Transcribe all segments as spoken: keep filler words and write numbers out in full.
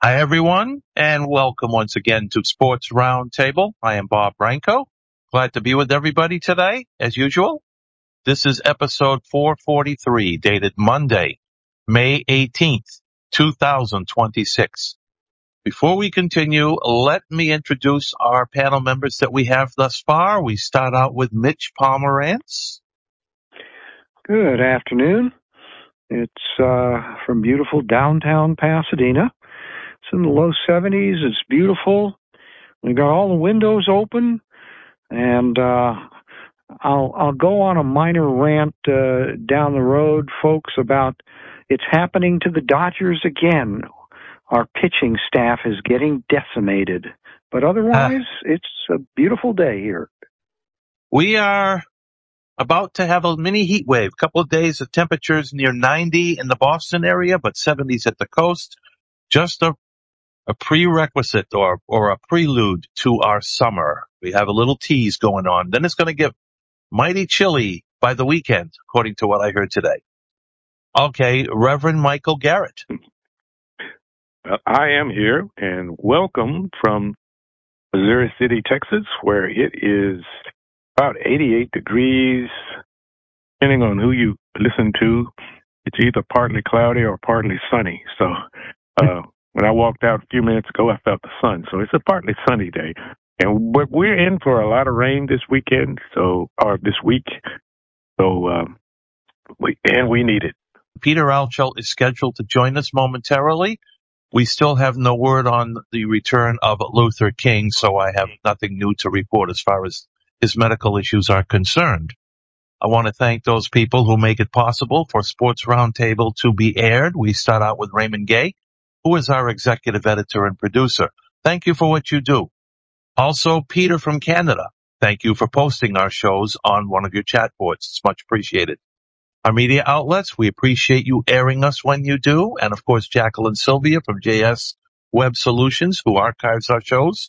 Hi, everyone, and welcome once again to Sports Roundtable. I am Bob Branco. Glad to be with everybody today, as usual. This is episode four forty-three, dated Monday, May eighteenth, twenty twenty-six. Before we continue, let me introduce our panel members that we have thus far. We start out with Mitch Pomerantz. Good afternoon. It's uh, from beautiful downtown Pasadena. It's in the low seventies. It's beautiful. We've got all the windows open, and uh, I'll I'll go on a minor rant uh, down the road, folks, about it's happening to the Dodgers again. Our pitching staff is getting decimated, but otherwise, uh, it's a beautiful day here. We are about to have a mini heat wave. A couple of days of temperatures near ninety in the Boston area, but seventies at the coast. Just a a prerequisite or, or a prelude to our summer. We have a little tease going on. Then it's going to get mighty chilly by the weekend, according to what I heard today. Okay, Reverend Michael Garrett. Well, I am here, and welcome from Missouri City, Texas, where it is about eighty-eight degrees. Depending on who you listen to, it's either partly cloudy or partly sunny. So, uh, when I walked out a few minutes ago, I felt the sun. So it's a partly sunny day. And but we're in for a lot of rain this weekend, so or this week. So um, we and we need it. Peter Altschul is scheduled to join us momentarily. We still have no word on the return of Luther King, so I have nothing new to report as far as his medical issues are concerned. I want to thank those people who make it possible for Sports Roundtable to be aired. We start out with Raymond Gay, who is our executive editor and producer. Thank you for what you do. Also, Peter from Canada, thank you for posting our shows on one of your chat boards. It's much appreciated. Our media outlets, we appreciate you airing us when you do. And, of course, Jacqueline Sylvia from J S Web Solutions, who archives our shows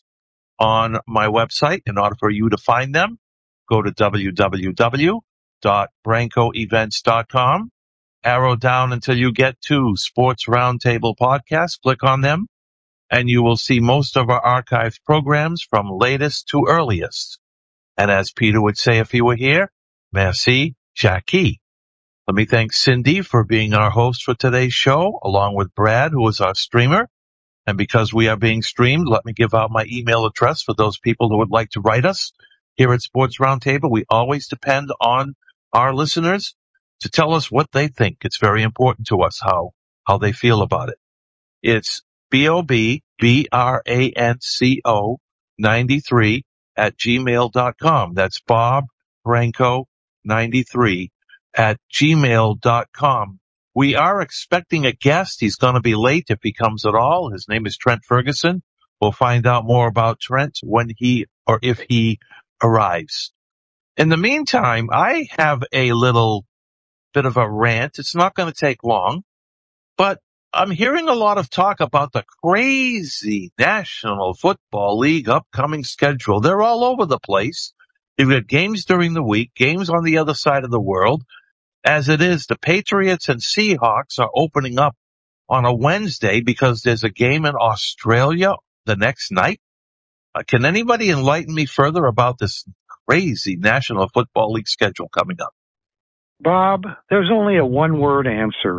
on my website. In order for you to find them, go to w w w dot branco events dot com. Arrow down until you get to Sports Roundtable Podcast. Click on them, and you will see most of our archived programs from latest to earliest. And as Peter would say if he were here, merci, Jackie. Let me thank Cindy for being our host for today's show, along with Brad, who is our streamer. And because we are being streamed, let me give out my email address for those people who would like to write us. Here at Sports Roundtable, we always depend on our listeners to tell us what they think. It's very important to us how, how they feel about it. It's B O B B R A N C O ninety-three at gmail dot com. That's Bob Branco ninety-three at gmail dot com. We are expecting a guest. He's going to be late if he comes at all. His name is Trent Ferguson. We'll find out more about Trent when he or if he arrives. In the meantime, I have a little bit of a rant. It's not going to take long, but I'm hearing a lot of talk about the crazy National Football League upcoming schedule. They're all over the place. You've got games during the week, games on the other side of the world. As it is, the Patriots and Seahawks are opening up on a Wednesday because there's a game in Australia the next night. Uh, can anybody enlighten me further about this crazy National Football League schedule coming up? Bob, there's only a one-word answer.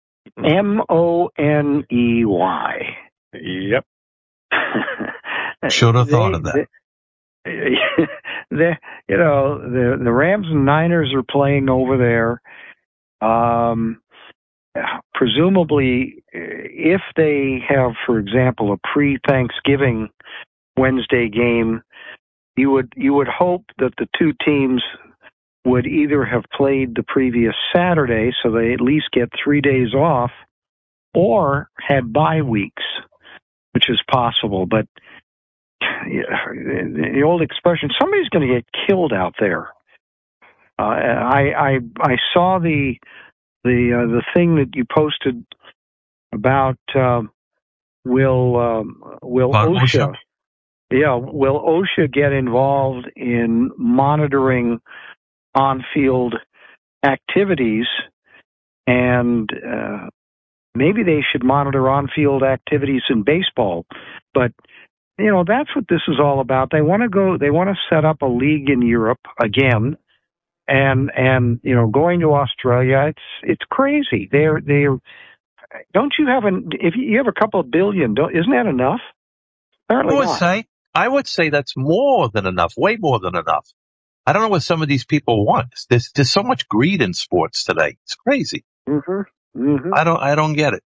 M O N E Y. Yep. Should have thought of that. They, they, you know, the, the Rams and Niners are playing over there. Um, presumably, if they have, for example, a pre-Thanksgiving Wednesday game, you would you would hope that the two teams would either have played the previous Saturday, so they at least get three days off, or had bye weeks, which is possible. But the old expression, somebody's going to get killed out there. Uh, I, I I saw the the uh, the thing that you posted about uh, will um, will About OSHA, OSHA? yeah will OSHA get involved in monitoring on-field activities, and uh, maybe they should monitor on-field activities in baseball. But, you know, that's what this is all about. They want to go, they want to set up a league in Europe again. And, and, you know, going to Australia, it's, it's crazy. They're, they're, don't you have an, if you have a couple of billion, don't, isn't that enough? Apparently I would not. say, I would say that's more than enough, way more than enough. I don't know what some of these people want. There's, there's so much greed in sports today. It's crazy. Mm-hmm. Mm-hmm. I don't, I don't get it.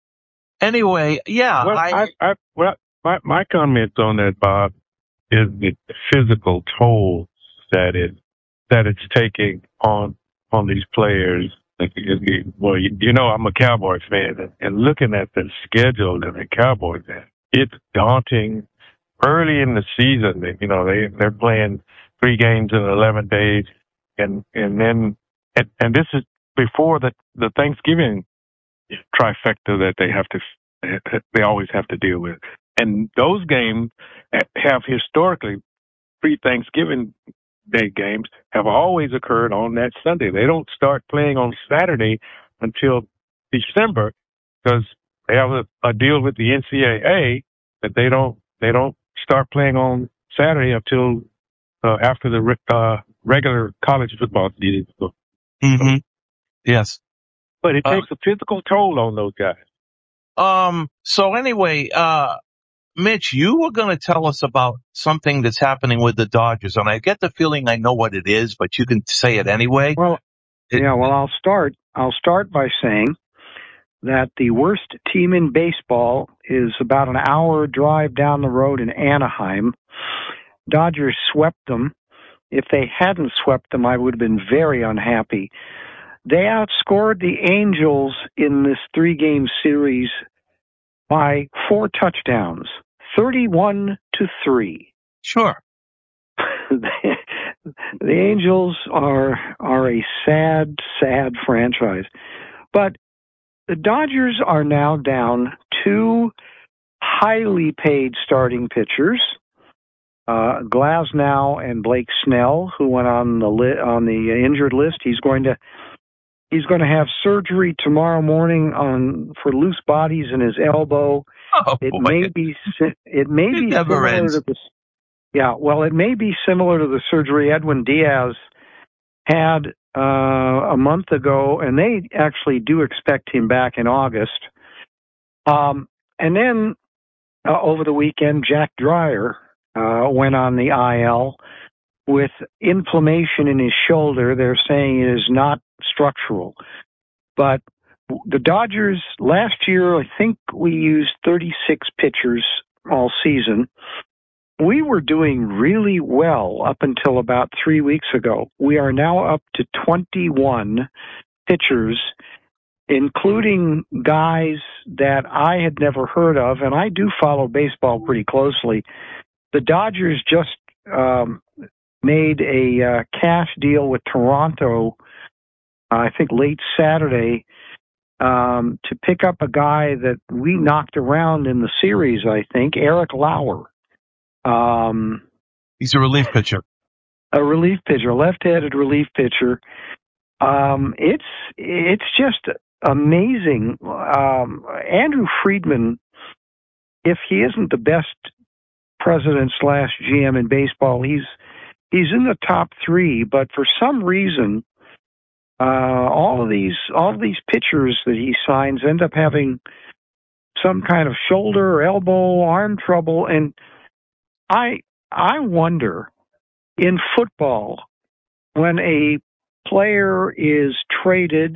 Anyway, yeah, Well, I, I, I, well, my, my comment on that, Bob, is the physical toll that it that it's taking on on these players. Like, well, you, you know, I'm a Cowboys fan, and, and looking at the schedule that the Cowboys have, it's daunting. Early in the season, they, you know, they they're playing three games in eleven days, and and then and, and this is before the the Thanksgiving trifecta that they have to they always have to deal with. And those games have historically, pre-Thanksgiving Day games have always occurred on that Sunday. They don't start playing on Saturday until December because they have a, a deal with the N C double A that they don't they don't start playing on Saturday until uh, after the uh, regular college football season. mm-hmm. Yes. But it Uh, takes a physical toll on those guys. Um, so anyway, uh, Mitch, you were going to tell us about something that's happening with the Dodgers, and I get the feeling I know what it is, but you can say it anyway. Well, It- yeah, well, I'll start. I'll start by saying that the worst team in baseball is about an hour drive down the road in Anaheim. Dodgers swept them. If they hadn't swept them, I would have been very unhappy. They outscored the Angels in this three-game series by four touchdowns, thirty-one to three. Sure. The Angels are are a sad, sad franchise. But the Dodgers are now down two highly paid starting pitchers, uh, Glasnow and Blake Snell, who went on the li- on the injured list. He's going to he's going to have surgery tomorrow morning on for loose bodies in his elbow. Oh, It boy. may be si- it may It be never similar ends. to the yeah well it may be similar to the surgery Edwin Diaz had uh, a month ago, and they actually do expect him back in August. Um, and then uh, over the weekend, Jack Dreyer uh, went on the I L with inflammation in his shoulder. They're saying it is not structural, but the Dodgers last year, I think we used thirty-six pitchers all season. We were doing really well up until about three weeks ago. We are now up to twenty-one pitchers, including guys that I had never heard of, and I do follow baseball pretty closely. The Dodgers just um, made a uh, cash deal with Toronto, uh, I think late Saturday, um, to pick up a guy that we knocked around in the series, I think, Eric Lauer. Um, He's a relief pitcher. a relief pitcher, left-handed relief pitcher. Um, it's it's just amazing. Um, Andrew Friedman, if he isn't the best president slash G M in baseball, he's he's in the top three. But for some reason, uh, all of these all of these pitchers that he signs end up having some kind of shoulder, elbow, arm trouble, and I I wonder in football when a player is traded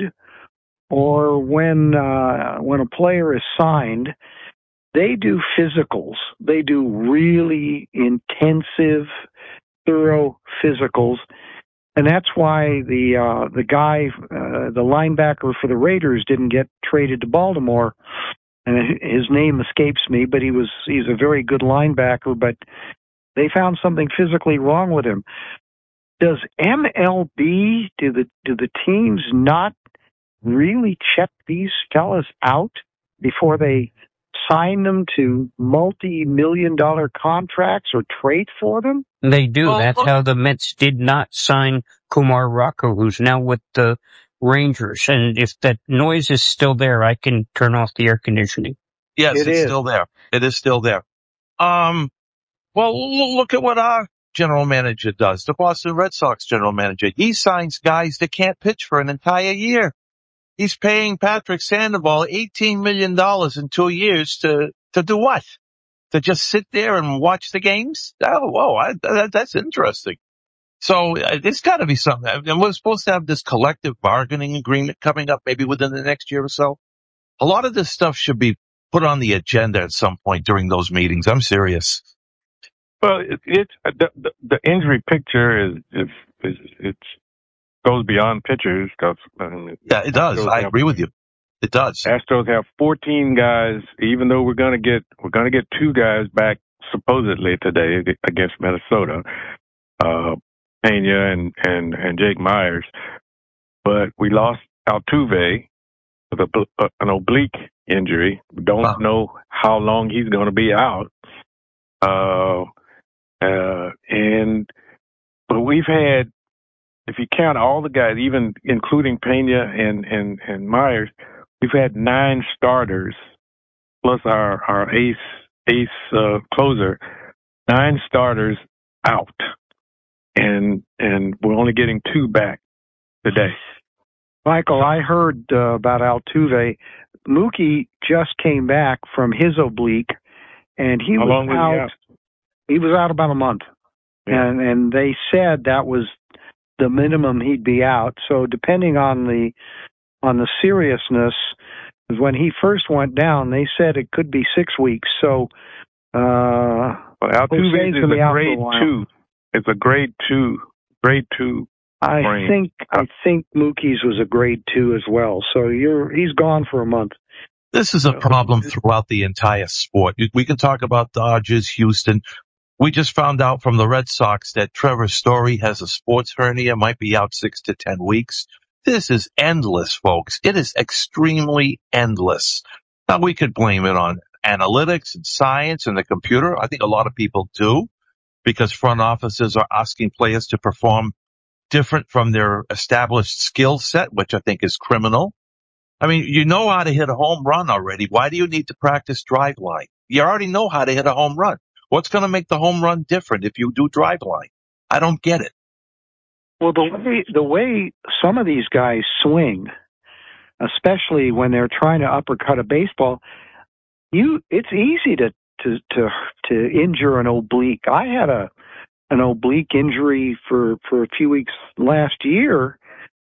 or when uh, when a player is signed, they do physicals. They do really intensive, thorough physicals, and that's why the uh, the guy, uh, the linebacker for the Raiders, didn't get traded to Baltimore. And his name escapes me, but he was he's a very good linebacker, but they found something physically wrong with him. Does M L B, do the do the teams not really check these fellas out before they sign them to multi-million dollar contracts or trade for them? They do. Well, That's look- how the Mets did not sign Kumar Rocker, who's now with the Rangers, and if that noise is still there, I can turn off the air conditioning. Yes, It it's is. still there. It is still there. Um, well, l- look at what our general manager does. The Boston Red Sox general manager. He signs guys that can't pitch for an entire year. He's paying Patrick Sandoval eighteen million dollars in two years to, to do what? To just sit there and watch the games? Oh, whoa, I, that, that's interesting. So uh, it's got to be something. And we're supposed to have this collective bargaining agreement coming up maybe within the next year or so. A lot of this stuff should be put on the agenda at some point during those meetings. I'm serious. Well, it, it's the, the the injury picture is is, is it goes beyond pitchers. Cause, I mean, Yeah, it does. Astros I have, agree with you. It does. Astros have fourteen guys. Even though we're gonna get we're gonna get two guys back supposedly today against Minnesota, uh, Pena and and and Jake Myers, but we lost Altuve with a, an oblique injury. We don't Wow. know how long he's going to be out. Uh, uh, and but we've had, if you count all the guys, even including Pena and and and Myers, we've had nine starters plus our our ace ace uh, closer, nine starters out, and and we're only getting two back today. Michael, I heard uh, about Altuve. Mookie just came back from his oblique, and he How was long was he out. out? He was out about a month, Yeah. and and they said that was the minimum he'd be out. So depending on the on the seriousness, when he first went down, they said it could be six weeks. So uh, Well, Altuve Jose's is gonna be a out for a grade while. two. It's a grade two. Grade two. I Brain. think I think Mookie's was a grade two as well. So you're he's gone for a month. This is a problem throughout the entire sport. We can talk about Dodgers, Houston. We just found out from the Red Sox that Trevor Story has a sports hernia, might be out six to ten weeks. This is endless, folks. It is extremely endless. Now, we could blame it on analytics and science and the computer. I think a lot of people do, because front offices are asking players to perform different from their established skill set, which I think is criminal. I mean, you know how to hit a home run already. Why do you need to practice drive line? You already know how to hit a home run. What's going to make the home run different if you do drive line? I don't get it. Well, the way the way some of these guys swing, especially when they're trying to uppercut a baseball, you it's easy to to to, to injure an oblique. I had a an oblique injury for, for a few weeks last year,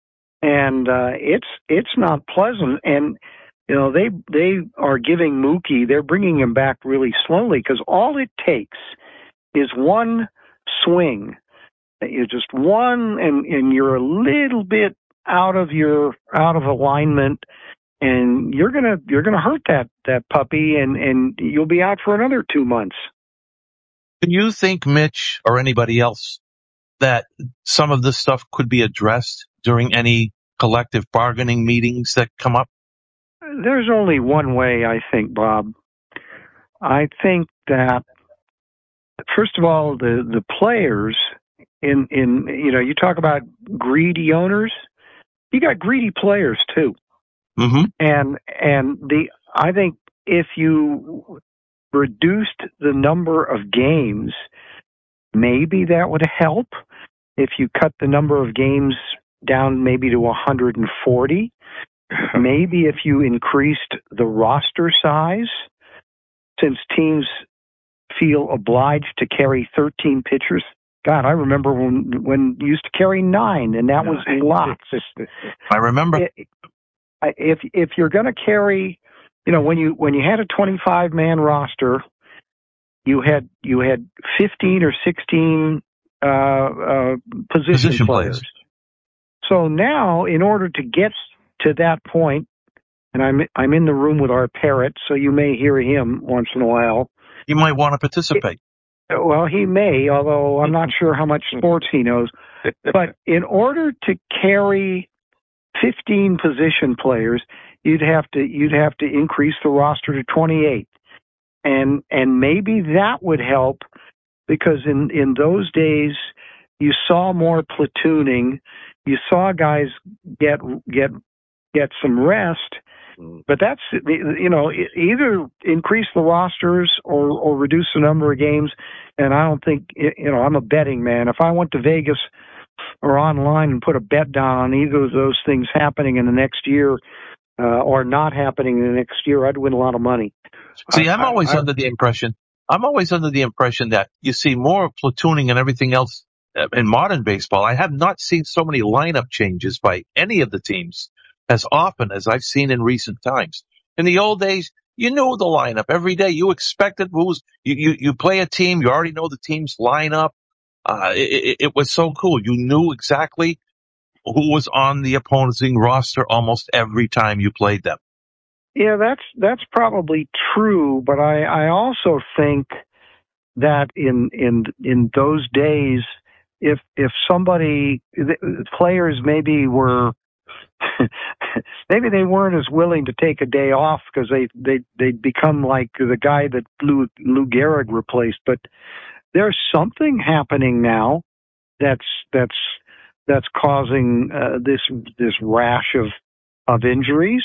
and uh, it's it's not pleasant. And you know they they are giving Mookie, they're bringing him back really slowly, because all it takes is one swing. You just one, and and you're a little bit out of your out of alignment, and you're gonna you're gonna hurt that that puppy, and and you'll be out for another two months. Do you think, Mitch, or anybody else, that some of this stuff could be addressed during any collective bargaining meetings that come up? There's only one way, I think, Bob. I think that, first of all, the, the players in, in, you know, you talk about greedy owners, you got greedy players too. Mm-hmm. And, and the, I think if you reduced the number of games, maybe that would help. If you cut the number of games down maybe to one hundred forty, maybe if you increased the roster size, since teams feel obliged to carry thirteen pitchers. God, I remember when when you used to carry nine, and that was lots. I remember. If if you're going to carry, you know, when you when you had a twenty-five man roster, you had you had fifteen or sixteen uh, uh, position, Position players. players. So now, in order to get to that point, and I'm I'm in the room with our parrot, so you may hear him once in a while. You might want to participate. Well, he may, although I'm not sure how much sports he knows. But in order to carry fifteen position players, you'd have to you'd have to increase the roster to twenty-eight, and and maybe that would help, because in in those days you saw more platooning, you saw guys get get get some rest. But that's, you know, either increase the rosters or, or reduce the number of games. And I don't think, you know, I'm a betting man. If I went to Vegas or online and put a bet down on either of those things happening in the next year uh, or not happening in the next year, I'd win a lot of money. See, I'm I, always I, under the impression, I'm always under the impression that you see more platooning and everything else in modern baseball. I have not seen so many lineup changes by any of the teams as often as I've seen in recent times. In the old days, you knew the lineup every day. You expected who's you you, you play a team. You already know the team's lineup. Uh, it, it, it was so cool. You knew exactly who was on the opposing roster almost every time you played them. Yeah, that's that's probably true. But I, I also think that in in in those days, if if somebody players maybe were maybe they weren't as willing to take a day off because they they they'd become like the guy that Lou Lou Gehrig replaced. But there's something happening now that's that's that's causing uh, this this rash of of injuries.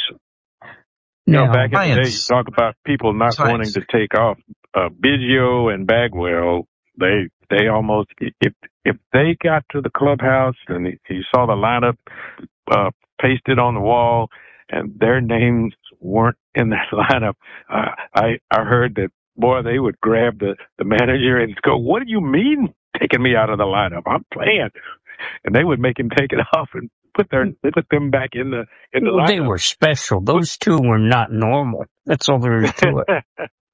You know, Yeah. back in the day, you Science. talk about people not Science. wanting to take off. Uh, Biggio and Bagwell, they they almost if if they got to the clubhouse and you saw the lineup uh, pasted on the wall and their names weren't in that lineup, uh, I I heard that boy they would grab the the manager and go, "What do you mean taking me out of the lineup? I'm playing," and they would make him take it off and put their put them back in the in the Well, lineup. they were special. Those two were not normal. That's all there is to it.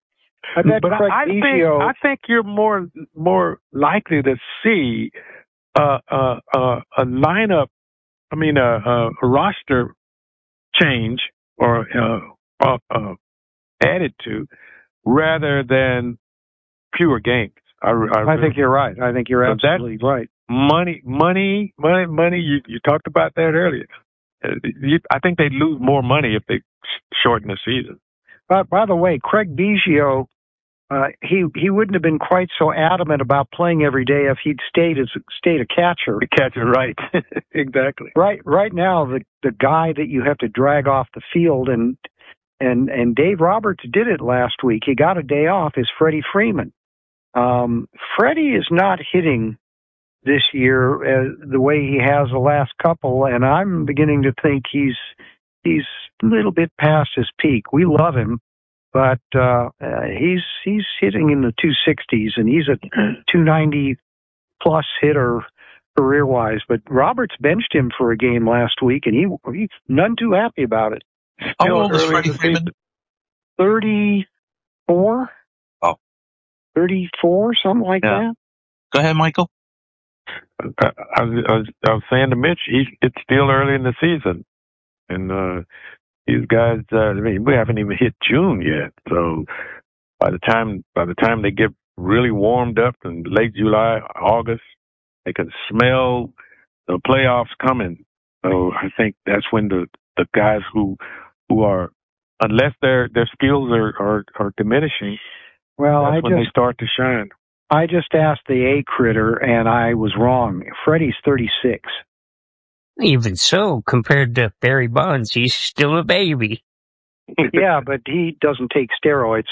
I bet But Craig I, I think Biggio, I think you're more more likely to see uh, uh, uh, a lineup. I mean, a, a, a roster change or uh, uh, uh, added to, rather than fewer games. I, I, I think you're right. I think you're So that- absolutely right. money, money, money, money. You, you talked about that earlier. Uh, you, I think they'd lose more money if they sh- shorten the season. But by the way, Craig Biggio, uh, he he wouldn't have been quite so adamant about playing every day if he'd stayed as stayed a catcher. The catcher, right? Exactly. Right, right now, the the guy that you have to drag off the field, and and and Dave Roberts did it last week. He got a day off. Is Freddie Freeman? Um, Freddie is not hitting this year uh, the way he has the last couple, and I'm beginning to think he's he's a little bit past his peak. We love him, but uh, uh, he's he's hitting in the two sixties, and he's a two ninety plus hitter career wise. But Roberts benched him for a game last week, and he he's none too happy about it. How Still old is early in Freddie the Freeman? season. thirty-four Oh. thirty-four, something like Yeah. that. Go ahead, Michael. I, I, was, I, was, I was saying to Mitch, he's, it's still early in the season, and uh, these guys. Uh, I mean, we haven't even hit June yet. So by the time by the time they get really warmed up in late July, August, they can smell the playoffs coming. So I think that's when the, the guys who who are, unless their their skills are are, are diminishing, Well, that's I when just they start to shine. I just asked the A critter, and I was wrong. Freddie's thirty-six. Even so, compared to Barry Bonds, he's still a baby. Yeah, but he doesn't take steroids.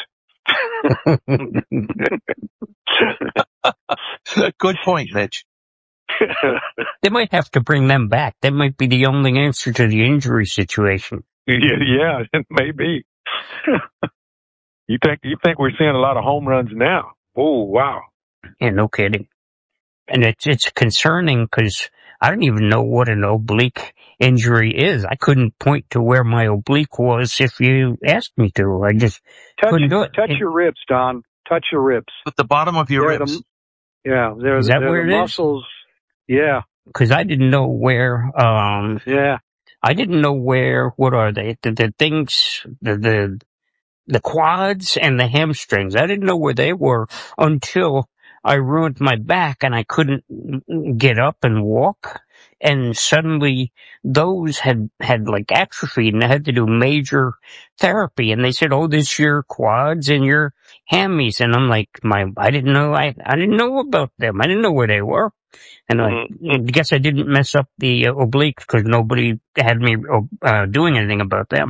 Good point, Mitch. They might have to bring them back. That might be the only answer to the injury situation. Yeah, yeah, it may be. You think you think we're seeing a lot of home runs now? Oh, wow. Yeah, no kidding. And it's it's concerning because I don't even know what an oblique injury is. I couldn't point to where my oblique was if you asked me to. I just Touch, couldn't do it. touch your ribs, Don. Touch your ribs. At the bottom of your They're ribs. The, yeah, they're, Is that they're where the it is? muscles. Yeah, Because I didn't know where. Um, yeah. I didn't know where. What are they? The, the things. The the the quads and the hamstrings. I didn't know where they were until I ruined my back and I couldn't get up and walk. And suddenly those had, had like atrophied and I had to do major therapy. And they said, oh, this is your quads and your hammies. And I'm like, my, I didn't know, I, I didn't know about them. I didn't know where they were. And Mm-hmm. I guess I didn't mess up the uh, obliques because nobody had me uh, doing anything about them.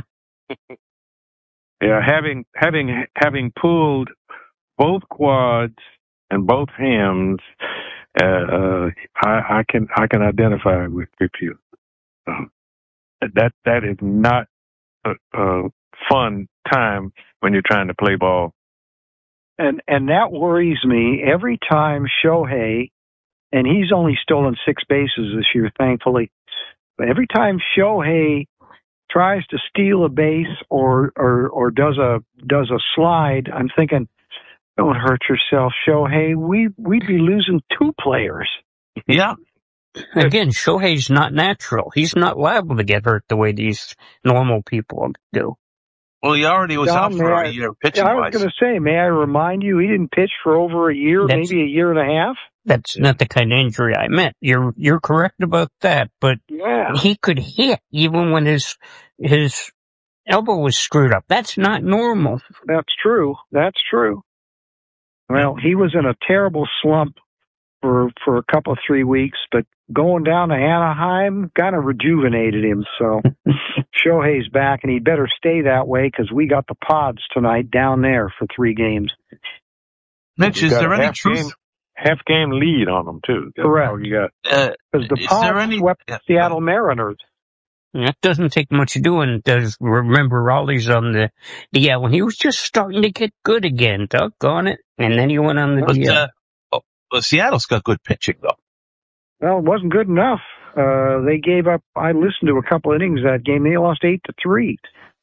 Yeah, having having having pulled both quads and both hams, uh, uh, I, I can I can identify with, with you. Uh, that that is not a, a fun time when you're trying to play ball. And and that worries me every time Shohei, and he's only stolen six bases this year, thankfully. But every time Shohei tries to steal a base or or or does a does a slide, I'm thinking, don't hurt yourself, Shohei. We we'd be losing two players. Yeah. Again, Shohei's not natural. He's not liable to get hurt the way these normal people do. Well, he already was Don, out for may a I- year Yeah, pitching I was wise. going to say, may I remind you, he didn't pitch for over a year, That's- maybe a year and a half. That's not the kind of injury I meant. You're you're correct about that, but Yeah. he could hit even when his his elbow was screwed up. That's not normal. That's true. That's true. Well, he was in a terrible slump for for a couple of three weeks, but going down to Anaheim kind of rejuvenated him. So Shohei's back, and he better stay that way because we got the Pods tonight down there for three games. Mitch, You is got there a any half truth? game, half game lead on them too. That's Correct. all you got. Uh, Because the is there Pods any? swept yeah, Seattle Mariners. That doesn't take much doing. Does remember Raleigh's on the D L, and he was just starting to get good again. Doggone it! And then he went on the But, D L. uh, oh, well, Seattle's got good pitching though. Well, it wasn't good enough. Uh, they gave up. I listened to a couple innings of that game. They lost eight to three.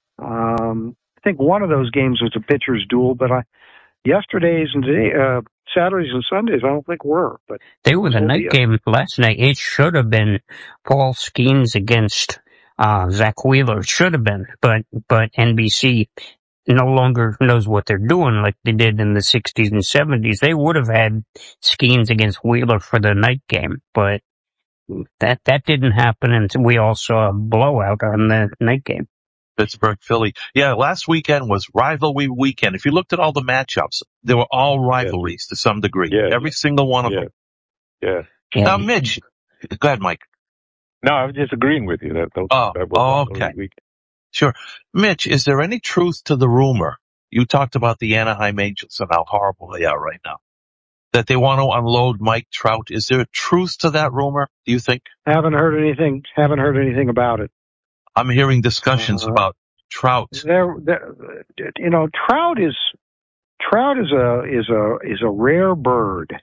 Um, I think one of those games was a pitcher's duel, but I, yesterday's and today, uh, Saturdays and Sundays, I don't think were. But They were the so night be it. game last night. It should have been Paul Skeens against uh, Zach Wheeler. It should have been, but but N B C no longer knows what they're doing like they did in the sixties and seventies. They would have had Skeens against Wheeler for the night game, but that that didn't happen, and we all saw a blowout on the night game. Pittsburgh, Philly. Yeah, last weekend was rivalry weekend. If you looked at all the matchups, they were all rivalries to some degree. Yeah. Every single one of Yeah. them. Yeah. Yeah. Now, Mitch, go ahead, Mike. No, I was just agreeing with you. That, that, Oh, that was oh, rivalry okay. week. Sure. Mitch, is there any truth to the rumor? You talked about the Anaheim Angels and how horrible they are right now. That they want to unload Mike Trout. Is there a truth to that rumor, do you think? haven't heard anything. Haven't heard anything about it. I'm hearing discussions Uh, about Trout. There, there, you know, Trout is Trout is a is a is a rare bird.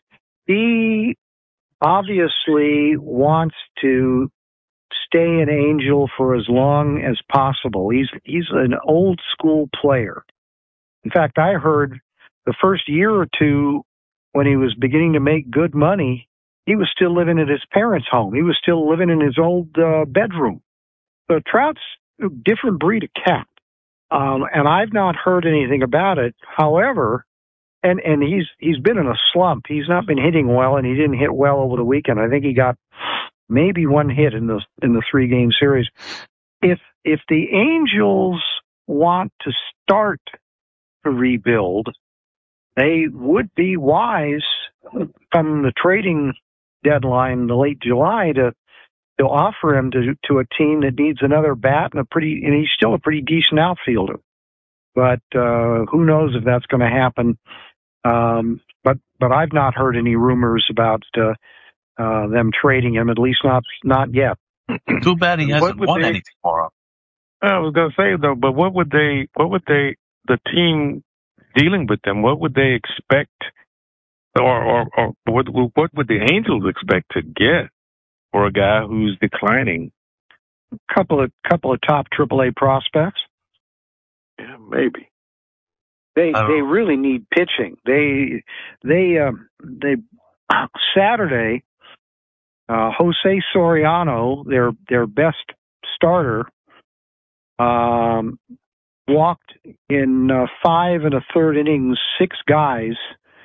He obviously wants to stay an Angel for as long as possible. He's he's an old school player. In fact, I heard the first year or two when he was beginning to make good money, he was still living at his parents' home. He was still living in his old uh, bedroom. So Trout's a different breed of cat. Um, and I've not heard anything about it. However, and, and he's he's been in a slump. He's not been hitting well, and he didn't hit well over the weekend. I think he got maybe one hit in the in the three game series. If if the Angels want to start to rebuild, they would be wise from the trading deadline in the late July to to offer him to to a team that needs another bat and a pretty and he's still a pretty decent outfielder. But uh, who knows if that's going to happen? Um, but but I've not heard any rumors about uh, uh, them trading him. At least not not yet. Too bad he What hasn't would won they- anything for him. I was going to say though, but what would they? What would they? The team dealing with them. What would they expect, or or, or what, what would the Angels expect to get for a guy who's declining? Couple of couple of top triple A prospects. Yeah, maybe. They I don't they know. really need pitching. They they um, they Saturday. Uh, Jose Soriano, their their best starter, um, walked in uh, five and a third innings, six guys.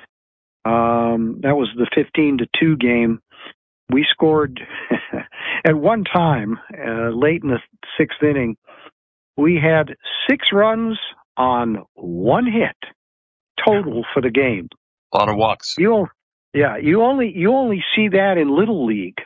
Um, that was the fifteen to two game. We scored at one time uh, late in the sixth inning. We had six runs on one hit total for the game. A lot of walks. You Yeah, you only you only see that in Little League.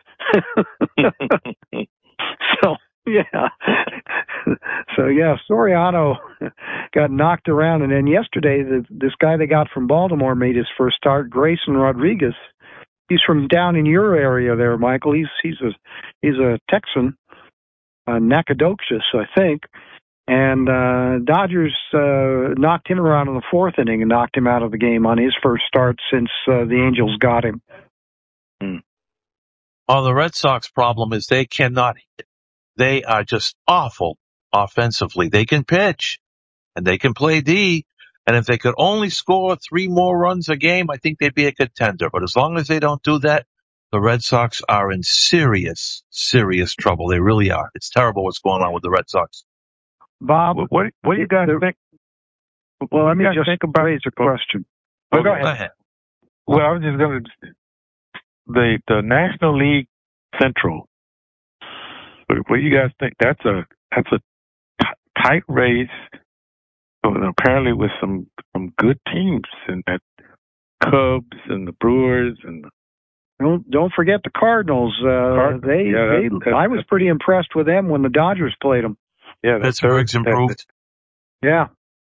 So yeah, so yeah, Soriano got knocked around, and then yesterday, the, this guy they got from Baltimore made his first start, Grayson Rodriguez. He's from down in your area there, Michael. He's he's a he's a Texan, uh, Nacogdoches, I think. And uh, Dodgers uh, knocked him around in the fourth inning and knocked him out of the game on his first start since uh, the Angels got him. Hmm. Oh, the Red Sox problem is they cannot hit. They are just awful offensively. They can pitch and they can play D. And if they could only score three more runs a game, I think they'd be a contender. But as long as they don't do that, the Red Sox are in serious, serious trouble. They really are. It's terrible what's going on with the Red Sox. Bob, what what, what do you guys think? Well, let me just think about raise a question. Oh, oh, go, ahead. Go ahead. Well, I was just going to the the National League Central. What do you guys think? That's a that's a t- tight race. Apparently, with some some good teams in that Cubs and the Brewers and don't don't forget the Cardinals. Uh, Cardinals. They, Yeah, they that's, that's, I was pretty impressed with them when the Dodgers played them. Yeah, Pittsburgh's improved. Yeah,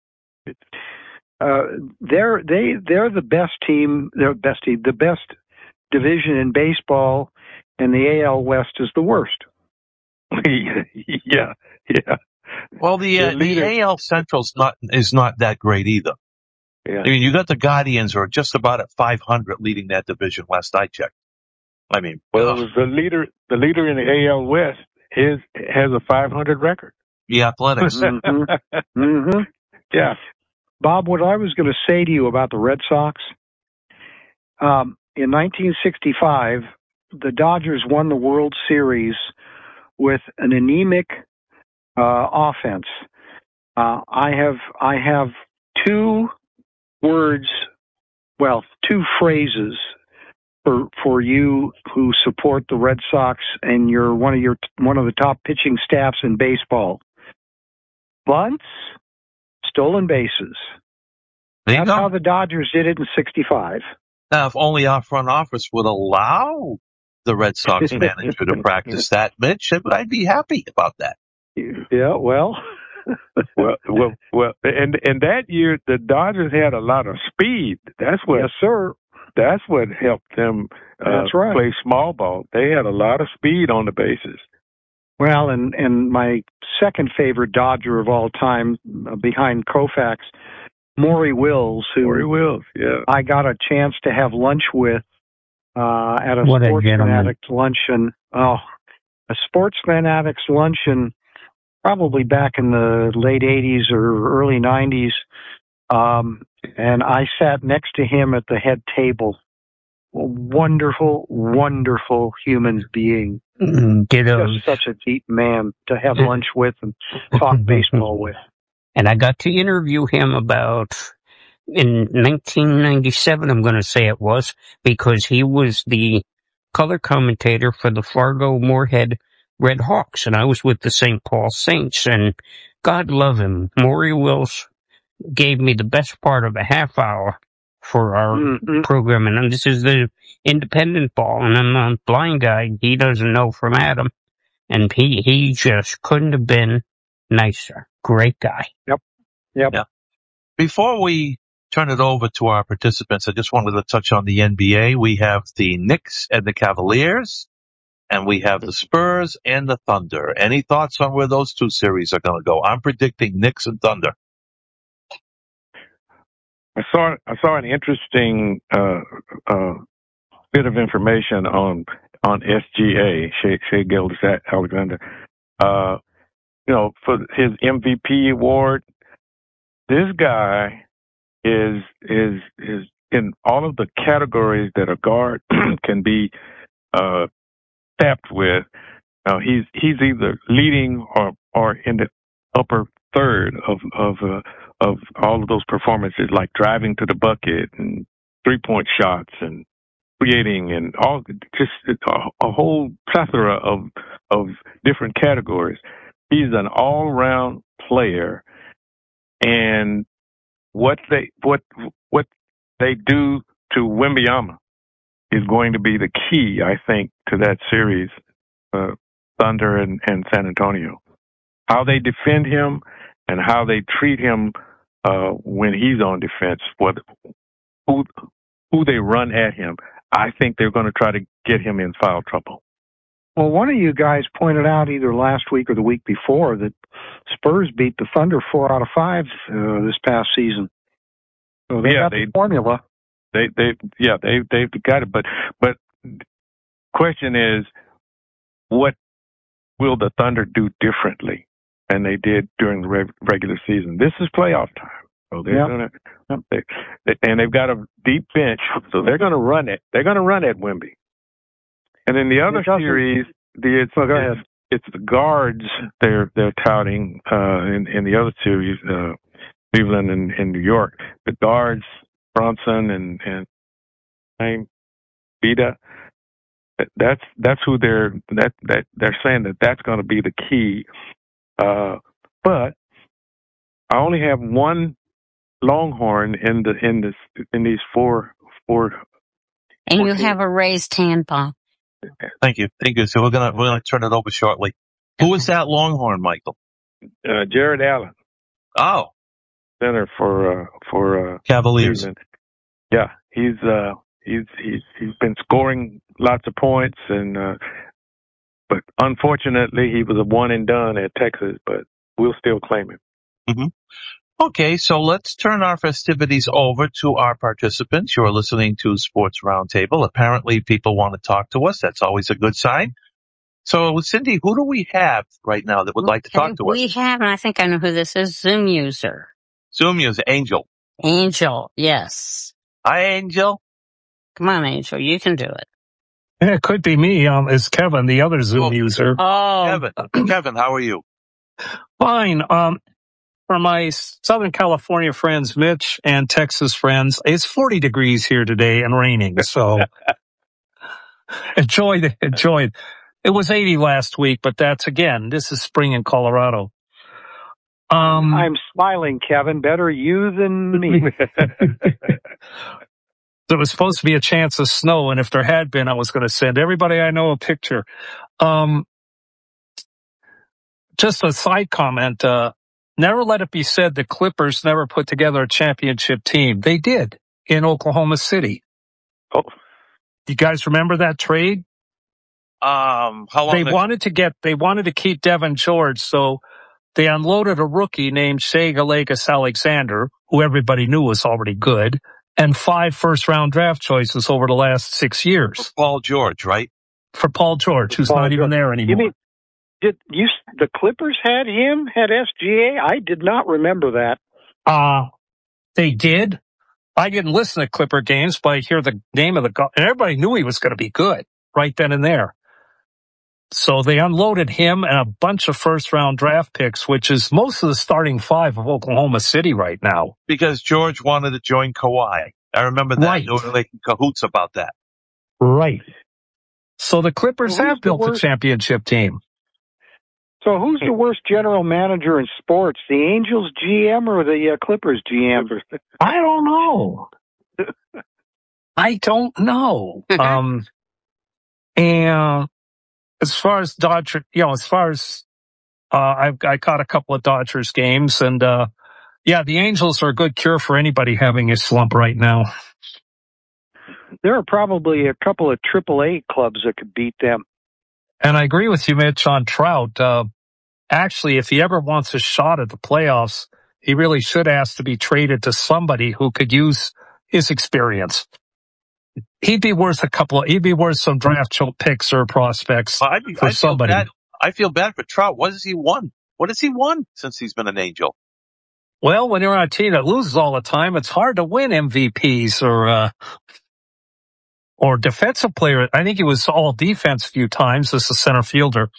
uh, they're they they're the best team. They're the best team. The best division in baseball, and the A L West is the worst. yeah, yeah. Well, the uh, the A L Central's not is not that great either. Yeah. I mean, you got the Guardians who are just about at five hundred leading that division. Last I checked. I mean, well, ugh. the leader the leader in the A L West is has a five hundred record. The Athletics. mm-hmm. Mm-hmm. Yeah, Bob. What I was going to say to you about the Red Sox, um, in nineteen sixty-five, the Dodgers won the World Series with an anemic uh, offense. Uh, I have I have two words, well, two phrases for for you who support the Red Sox and you're one of your one of the top pitching staffs in baseball. Bunts, stolen bases. There you That's go. how the Dodgers did it in sixty-five. Now, if only our front office would allow the Red Sox manager to practice that, Mitch, I'd be happy about that. Yeah, well, well, well, well, and and that year the Dodgers had a lot of speed. That's what, yes, sir. That's what helped them uh, That's right. play small ball. They had a lot of speed on the bases. Well, and and my second favorite Dodger of all time, uh, behind Koufax, Maury Wills, who Maury Wills, yeah, I got a chance to have lunch with uh, at a What a sports gentleman. fanatics luncheon. Oh, a sports fanatics luncheon, probably back in the late eighties or early nineties. Um, and I sat next to him at the head table. A wonderful, wonderful human being. Ditto. Just such a deep man to have lunch with and talk baseball with. And I got to interview him about in nineteen ninety-seven, I'm going to say it was, because he was the color commentator for the Fargo Moorhead Red Hawks, and I was with the Saint Paul Saints, and God love him, Maury Wills gave me the best part of a half hour for our mm-hmm. program, and this is the independent ball, and I'm a blind guy, he doesn't know from Adam, and he, he just couldn't have been nicer. Great guy. Yep. Yep. Yeah. Before we turn it over to our participants, I just wanted to touch on the N B A. We have the Knicks and the Cavaliers, and we have the Spurs and the Thunder. Any thoughts on where those two series are going to go? I'm predicting Knicks and Thunder. I saw I saw an interesting uh, uh, bit of information on on S G A, Shea, Shea Gilgeous-Alexander. Uh, you know, for his M V P award, this guy is is is in all of the categories that a guard can be uh, tapped with. Uh, he's he's either leading or or in the upper third of of uh, of all of those performances, like driving to the bucket and three point shots and creating and all, just a, a whole plethora of of different categories. He's an all round player, and what they what what they do to Wembanyama is going to be the key, I think, to that series, uh, Thunder and, and San Antonio. How they defend him and how they treat him uh, when he's on defense, whether, who, who they run at him. I think they're going to try to get him in foul trouble. Well, one of you guys pointed out either last week or the week before that Spurs beat the Thunder four out of five uh, this past season. So they yeah, got they, the formula. They, they, yeah, they, they've got it. But, but, question is, what will the Thunder do differently than they did during the reg- regular season? This is playoff time, so they're yep. gonna, yep. they, they, and they've got a deep bench, so they're gonna run it. They're gonna run at Wemby. And in the other series, the it's, oh, go it's, ahead. it's the guards they're they're touting uh, in in the other series, uh, Cleveland and, and New York. The guards, Bronson and and name Bida. That's that's who they're that that they're saying that that's going to be the key. Uh, but I only have one Longhorn in the in this in these four four. And four you teams. have a raised hand, Paul. Thank you, thank you. So we're gonna we're gonna turn it over shortly. Who is that Longhorn, Michael? Uh, Jared Allen. Oh, center for uh, for uh, Cavaliers. Cleveland. Yeah, he's uh, he's he's he's been scoring lots of points, and uh, but unfortunately he was a one and done at Texas. But we'll still claim him. Mm-hmm. Okay, so let's turn our festivities over to our participants. You're listening to Sports Roundtable. Apparently, people want to talk to us. That's always a good sign. So, Cindy, who do we have right now that would okay, like to talk to we us? We have, and I think I know who this is, Zoom user. Zoom user, Angel. Angel, yes. Hi, Angel. Come on, Angel, you can do it. Yeah, it could be me. Um, it's Kevin, the other Zoom oh, user. Oh, Kevin. Kevin, how are you? Fine. Um, for my Southern California friends, Mitch, and Texas friends, it's forty degrees here today and raining. So enjoy it. Enjoy it. It was eighty last week, but that's again, this is spring in Colorado. Um, I'm smiling, Kevin. Better you than me. There was supposed to be a chance of snow, and if there had been, I was going to send everybody I know a picture. Um, just a side comment. Uh, never let it be said the Clippers never put together a championship team. They did in Oklahoma City. Oh, you guys remember that trade? Um, how long? They did- wanted to get. They wanted to keep Devin George, so they unloaded a rookie named Shai Gilgeous-Alexander, who everybody knew was already good, and five first-round draft choices over the last six years. Paul George, right? For Paul George, who's Paul not George. even there anymore. You mean did you? The Clippers had him, had S G A? I did not remember that. Uh, they did. I didn't listen to Clipper games, but I hear the name of the guy, and everybody knew he was going to be good right then and there. So they unloaded him and a bunch of first-round draft picks, which is most of the starting five of Oklahoma City right now. Because George wanted to join Kawhi. I remember that. Right. They were like in cahoots about that. Right. So the Clippers So who's have the built a worst- championship team. So who's the worst general manager in sports, the Angels G M or the uh, Clippers G M? I don't know. I don't know. um, and as far as Dodger, you know, as far as uh, I, I caught a couple of Dodgers games, and uh, yeah, the Angels are a good cure for anybody having a slump right now. There are probably a couple of triple A clubs that could beat them. And I agree with you, Mitch, on Trout. Uh, actually, if he ever wants a shot at the playoffs, he really should ask to be traded to somebody who could use his experience. He'd be worth a couple of, he'd be worth some draft picks or prospects I, for I somebody. Feel bad, I feel bad for Trout. What has he won? What has he won since he's been an Angel? Well, when you're on a team that loses all the time, it's hard to win M V Ps or, uh, or defensive player. I think he was all defense a few times as a center fielder.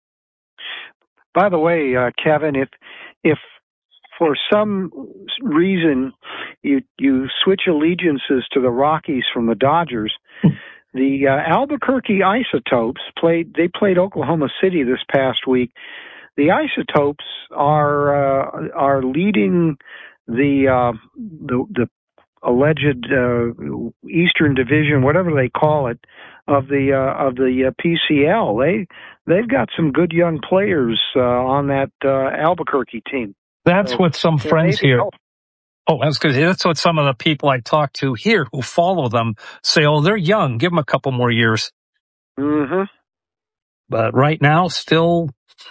By the way, uh, Kevin, if if for some reason you you switch allegiances to the Rockies from the Dodgers, the uh, Albuquerque Isotopes played. They played Oklahoma City this past week. The Isotopes are uh, are leading the uh, the the alleged uh, Eastern Division, whatever they call it, of the uh, of the uh, P C L. They they've got some good young players uh, on that uh, Albuquerque team. That's So, what some friends maybe here. help. Oh, that's good. That's what some of the people I talk to here who follow them say. Oh, they're young. Give them a couple more years. Mm-hmm. But right now, still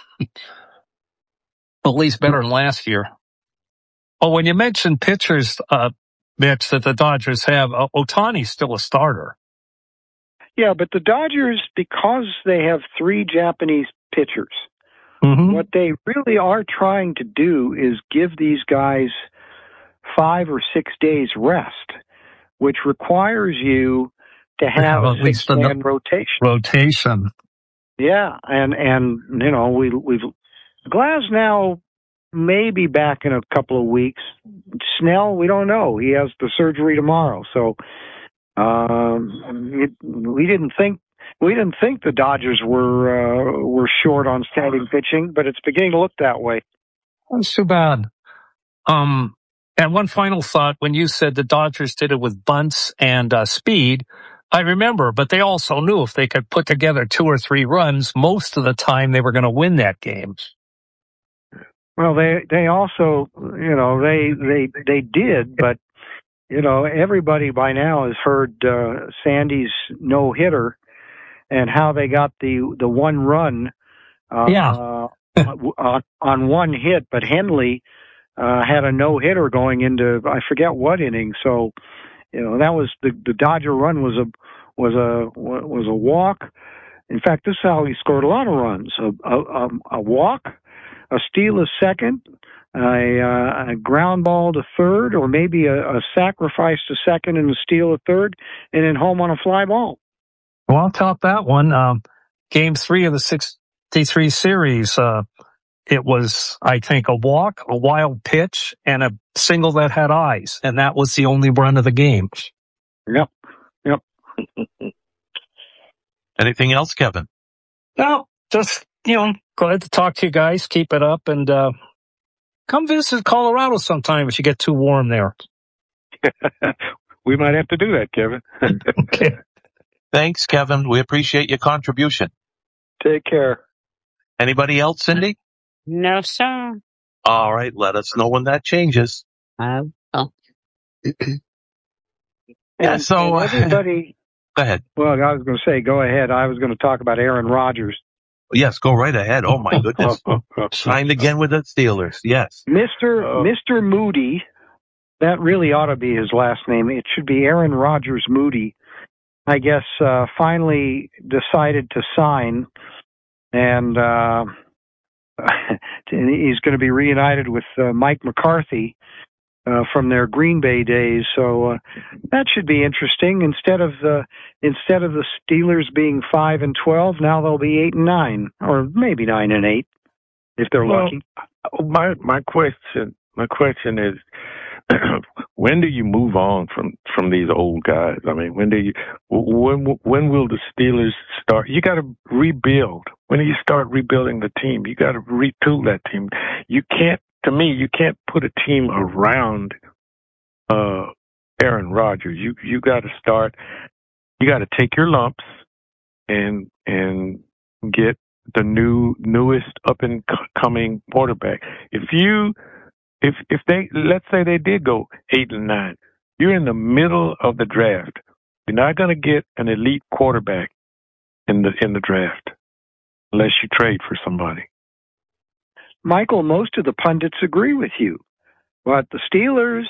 at least better than last year. Oh, when you mentioned pitchers, uh, Mitch, that the Dodgers have, uh, Ohtani's still a starter. Yeah, but the Dodgers, because they have three Japanese pitchers, Mm-hmm. what they really are trying to do is give these guys five or six days rest, which requires you to have Yeah, a at least the six-man rotation. rotation. Yeah, and and you know we we've Glasnow may be back in a couple of weeks. Snell, we don't know. He has the surgery tomorrow, so um, it, we didn't think we didn't think the Dodgers were uh, were short on starting pitching, but it's beginning to look that way. That's too bad. Um, and one final thought: when you said the Dodgers did it with bunts and uh, speed, I remember, but they also knew if they could put together two or three runs, most of the time they were going to win that game. Well, they they also, you know, they they they did, but you know, everybody by now has heard uh, Sandy's no hitter and how they got the the one run, uh, Yeah. on, on one hit, but Henley uh, had a no hitter going into I forget what inning. So, you know, that was the the Dodger run was a was a was a walk. In fact, this is how he scored a lot of runs: a a, a walk, a steal of second, a, uh, a ground ball to third, or maybe a, a sacrifice to second and a steal of third, and then home on a fly ball. Well, I'll top that one. Um, game three of the sixty-three series, uh, it was, I think, a walk, a wild pitch, and a single that had eyes, and that was the only run of the game. Yep, yep. Anything else, Kevin? No, just, you know, glad to talk to you guys. Keep it up, and uh, come visit Colorado sometime if you get too warm there. We might have to do that, Kevin. Okay. Thanks, Kevin. We appreciate your contribution. Take care. Anybody else, Cindy? No, sir. All right, let us know when that changes. I will. Yeah, And, so and everybody. Go ahead. Well, I was going to say, go ahead. I was going to talk about Aaron Rodgers. Yes, go right ahead. Oh my goodness. Signed again with the Steelers. Yes. Mister Oh. Mister Moody, that really ought to be his last name. It should be Aaron Rodgers Moody. I guess uh, finally decided to sign, and uh, he's going to be reunited with uh, Mike McCarthy uh, from their Green Bay days. So uh, that should be interesting. Instead of the instead of the Steelers being five and twelve, now they'll be eight and nine, or maybe nine and eight if they're Well, lucky. My my question my question is, when do you move on from, from these old guys? I mean, when do you when when will the Steelers start? You got to rebuild. When do you start rebuilding the team? You got to retool that team. You can't. To me, you can't put a team around uh, Aaron Rodgers. You you got to start. You got to take your lumps and and get the new newest up and coming quarterback. If you if if they let's say they did go eight and nine, you're in the middle of the draft. You're not going to get an elite quarterback in the in the draft unless you trade for somebody. Michael, most of the pundits agree with you, but the Steelers,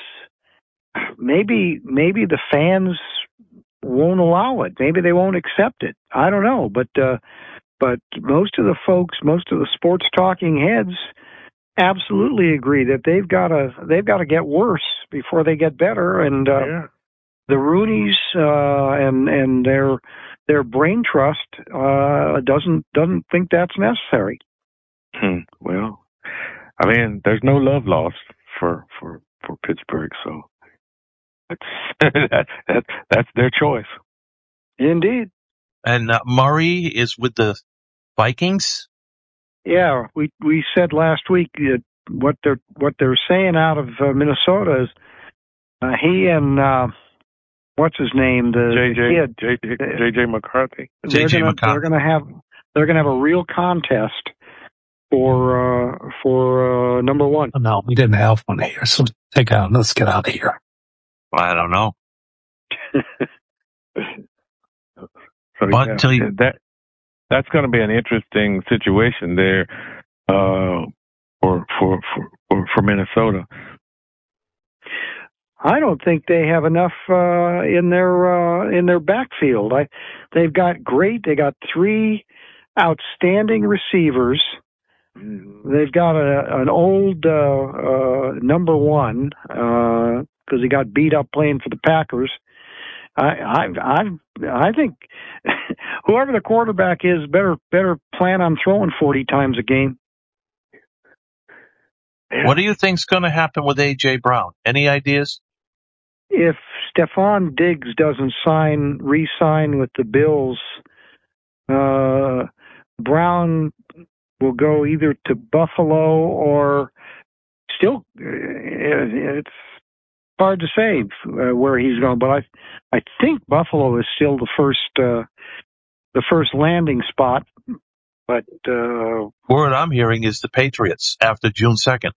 maybe maybe the fans won't allow it. Maybe they won't accept it. I don't know, but uh, but most of the folks, most of the sports talking heads, absolutely agree that they've got to they've got to get worse before they get better. And uh, Yeah. the Rooneys uh, and and their their brain trust uh, doesn't doesn't think that's necessary. Hmm. Well, I mean, there's no love lost for for, for Pittsburgh, so that's that, that that's their choice. Indeed. And uh, Murray is with the Vikings. Yeah, we we said last week that what they're what they're saying out of uh, Minnesota is Uh, he and uh, what's his name, the, J J the kid, J J J J McCarthy. J J they're gonna, McCarthy. They're going to have they're going to have a real contest for uh, for uh, number one. No, we didn't have one here, so take out. Let's get out of here. I don't know. So But yeah, till you- that that's going to be an interesting situation there uh, for, for for for Minnesota. I don't think they have enough uh, in their uh, in their backfield. I they've got great. They got three outstanding receivers. They've got a, an old uh, uh, number one because uh, he got beat up playing for the Packers. I I I, I think whoever the quarterback is better better plan on throwing forty times a game. What do you think's going to happen with A J Brown? Any ideas? If Stephon Diggs doesn't sign re-sign with the Bills, uh, Brown will go either to Buffalo or still. It's hard to say uh, where he's going, but I I think Buffalo is still the first uh, the first landing spot. But uh, Word I'm hearing is the Patriots after June second.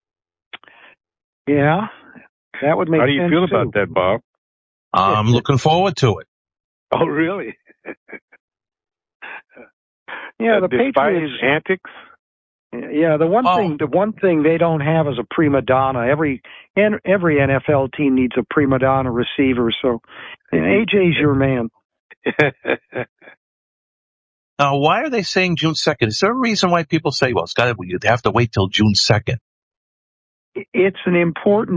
yeah, that would make How do you sense feel too. about that, Bob? I'm looking forward to it. Oh, really? Yeah, the Despite Patriots. his antics. Yeah, the one Oh. thing the one thing they don't have is a prima donna. Every and every N F L team needs a prima donna receiver. So A J's your man. Now, why are they saying June second? Is there a reason why people say, well, it's got to, you'd have to wait till June second? It's an important